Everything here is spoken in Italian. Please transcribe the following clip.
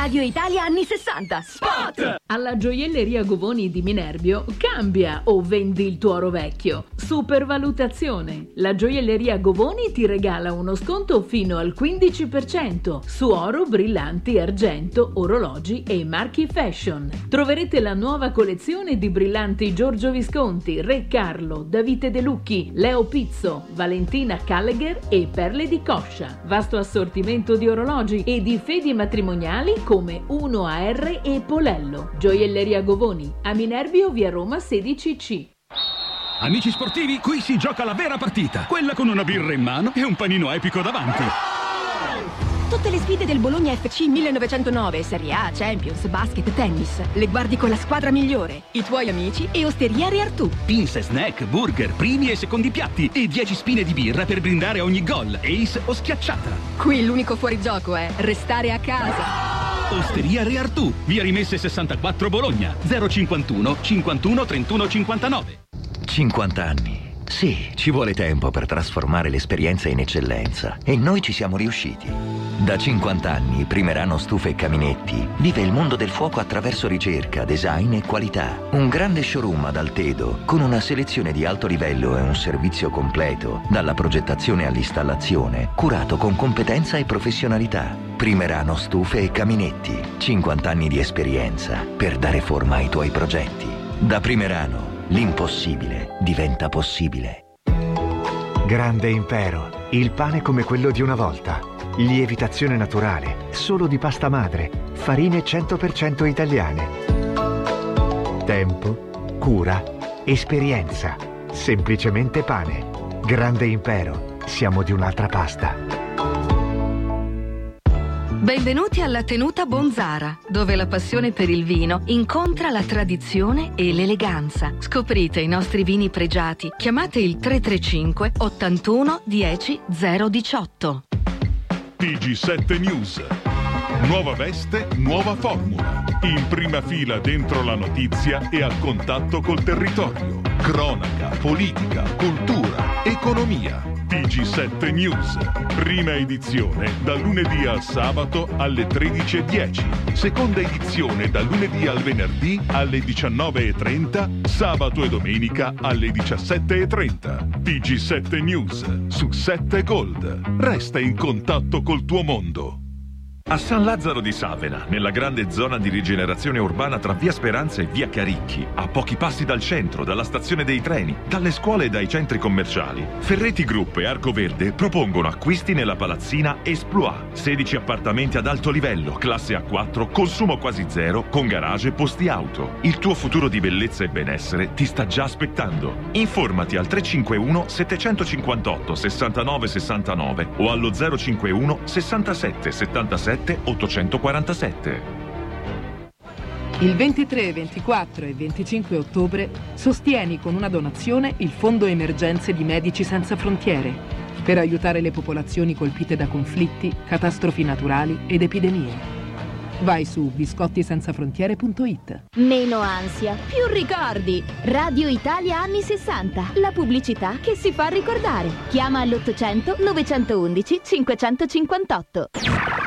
Radio Italia anni 60. Spot! Alla gioielleria Govoni di Minerbio cambia o vendi il tuo oro vecchio. Supervalutazione. La gioielleria Govoni ti regala uno sconto fino al 15% su oro, brillanti, argento, orologi e marchi fashion. Troverete la nuova collezione di brillanti Giorgio Visconti, Re Carlo, Davide De Lucchi, Leo Pizzo, Valentina Callegher e perle di coscia. Vasto assortimento di orologi e di fedi matrimoniali come 1AR e Polello. Gioielleria Govoni, a Minerbio, via Roma 16C. Amici sportivi, qui si gioca la vera partita. Quella con una birra in mano e un panino epico davanti. Tutte le sfide del Bologna FC 1909, Serie A, Champions, basket, tennis. Le guardi con la squadra migliore, i tuoi amici e Osteria Re Artù. Pinze, snack, burger, primi e secondi piatti e 10 spine di birra per brindare a ogni gol, ace o schiacciata. Qui l'unico fuorigioco è restare a casa. Osteria Re Artù, via Rimesse 64 Bologna, 051 51 31 59. 50 anni. Sì, ci vuole tempo per trasformare l'esperienza in eccellenza e noi ci siamo riusciti. Da 50 anni Primerano Stufe e Caminetti vive il mondo del fuoco attraverso ricerca, design e qualità. Un grande showroom ad Altedo con una selezione di alto livello e un servizio completo, dalla progettazione all'installazione, curato con competenza e professionalità. Primerano Stufe e Caminetti, 50 anni di esperienza per dare forma ai tuoi progetti. Da Primerano l'impossibile diventa possibile. Grande Impero, il pane come quello di una volta. Lievitazione naturale, solo di pasta madre, farine 100% italiane. Tempo, cura, esperienza, semplicemente pane. Grande Impero, siamo di un'altra pasta. Benvenuti alla Tenuta Bonzara, dove la passione per il vino incontra la tradizione e l'eleganza. Scoprite i nostri vini pregiati. Chiamate il 335 81 10 018. TG7 News. Nuova veste, nuova formula. In prima fila dentro la notizia e a contatto col territorio. Cronaca, politica, cultura, economia. TG7 News. Prima edizione dal lunedì al sabato alle 13:10. Seconda edizione dal lunedì al venerdì alle 19:30. Sabato e domenica alle 17:30. TG7 News su 7 Gold. Resta in contatto col tuo mondo. A San Lazzaro di Savena, nella grande zona di rigenerazione urbana tra via Speranza e via Caricchi, a pochi passi dal centro, dalla stazione dei treni, dalle scuole e dai centri commerciali, Ferretti Group e Arco Verde propongono acquisti nella palazzina Esploit. 16 appartamenti ad alto livello, classe A4, consumo quasi zero, con garage e posti auto. Il tuo futuro di bellezza e benessere ti sta già aspettando. Informati al 351 758 69 69 o allo 051 67 77 847. Il 23, 24 e 25 ottobre sostieni con una donazione il Fondo Emergenze di Medici Senza Frontiere per aiutare le popolazioni colpite da conflitti, catastrofi naturali ed epidemie. Vai su biscottisenzafrontiere.it. Meno ansia, più ricordi. Radio Italia anni 60. La pubblicità che si fa ricordare. Chiama all'800 911 558.